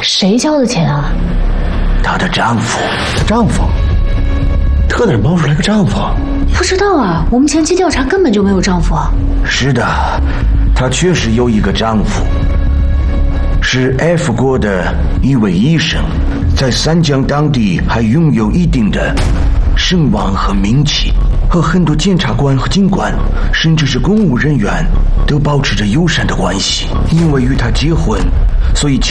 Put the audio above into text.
谁交的钱啊？ 她的丈夫。 丈夫？特哪冒出来个丈夫？ 不知道啊，我们前期调查根本就没有丈夫。 是的，她确实有一个丈夫，是 F 国的一位医生，在三江当地还拥有一定的声望和名气，和很多检察官和警官，甚至是公务人员都保持着友善的关系。因为与他结婚，所以